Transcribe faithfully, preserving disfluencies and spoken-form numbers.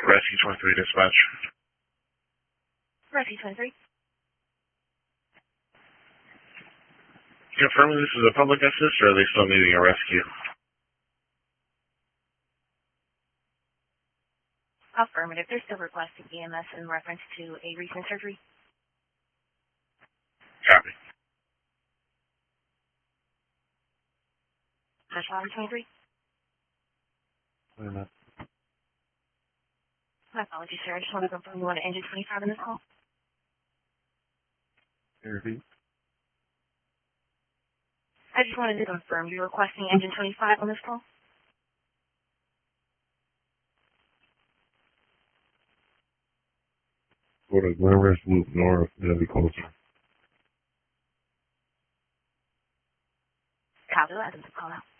Rescue twenty-three dispatch. Rescue twenty-three. Confirming this is a public assist, or are they still needing a rescue? Affirmative. They're still requesting E M S in reference to a recent surgery. Copy. Charlie twenty-three. Wait a minute. My apologies, sir. I just want to confirm you want an engine twenty-five in this call. Repeat. I just wanted to confirm you're requesting engine twenty-five on this call. Go to Glen Rest Loop North, that'll be closer. Copy that. Call out.